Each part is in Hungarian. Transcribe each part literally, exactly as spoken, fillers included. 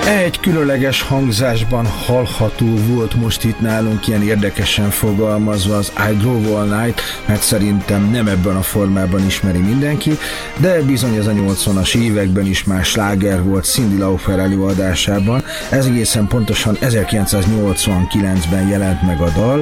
Egy különleges hangzásban hallható volt most itt nálunk, ilyen érdekesen fogalmazva az I Drove All Night, mert szerintem nem ebben a formában ismeri mindenki, de bizony ez a nyolcvanas években is már sláger volt Cyndi Lauper előadásában. Ez egészen pontosan ezerkilencszáznyolcvankilencben jelent meg a dal,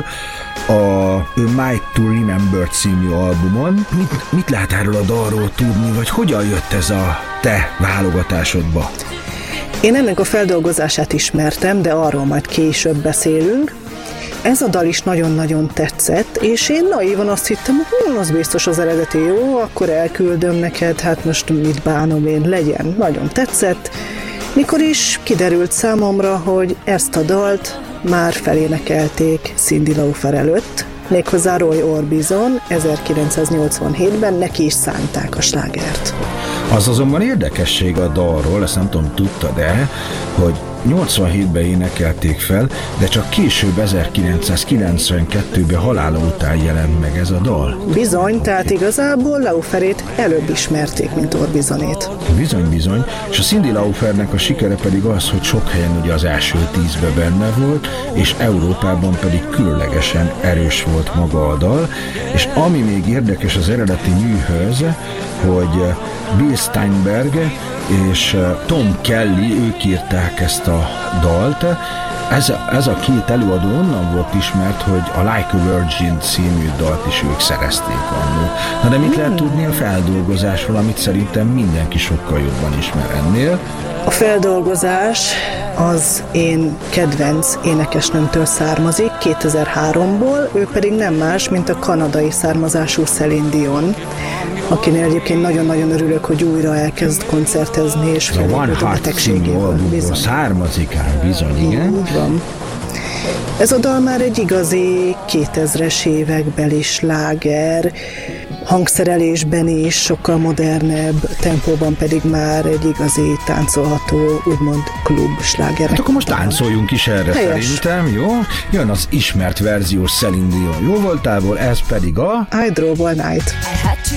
a Might to Remember című albumon. Mit, mit lehet erről a dalról tudni, vagy hogyan jött ez a te válogatásodba? Én ennek a feldolgozását ismertem, de arról majd később beszélünk. Ez a dal is nagyon-nagyon tetszett, és én naívan azt hittem, hogy hm, az biztos az eredeti, jó, akkor elküldöm neked, hát most mit bánom én, legyen. Nagyon tetszett, mikor is kiderült számomra, hogy ezt a dalt már felénekelték Cyndi Lauper előtt, méghozzá Roy Orbison ezerkilencszáznyolcvanhétben neki is szánták a slágert. Az azonban érdekesség a dalról, ezt nem tudom, tudtad-e, hogy nyolcvanhétben énekelték fel, de csak később ezerkilencszázkilencvenkettőben halála után jelent meg ez a dal. Bizony, tehát igazából Lauperét előbb ismerték, mint Orbisonét. Bizony, bizony, és a Cyndi Laupernek a sikere pedig az, hogy sok helyen ugye az első tízbe benne volt, és Európában pedig különlegesen erős volt maga a dal, és ami még érdekes az eredeti műhöz, hogy Bill Steinberg és Tom Kelly, ők írták ezt a dalt. Ez a, ez a két előadó onnan volt ismert, hogy a Like a Virgin című dalt is ők szerezték annól. Na de mit lehet tudni a feldolgozásról, amit szerintem mindenki sokkal jobban ismer ennél? A feldolgozás az én kedvenc énekesnőmtől származik, kétezer-háromból, ő pedig nem más, mint a kanadai származású Céline Dion, akinél egyébként nagyon-nagyon örülök, hogy újra elkezd koncertezni, és felépült a betegségéből. Származik ám, bizony, igen. Úgy van. Ez a dal már egy igazi kétezres évekbeli sláger, hangszerelésben is sokkal modernebb, tempóban pedig már egy igazi táncolható, úgymond klub sláger. Hát akkor most táncoljunk is erre. Helyes. Szerintem, jó? Jön az ismert verziós Céline Dion jó voltából, ez pedig a I Drove All Night.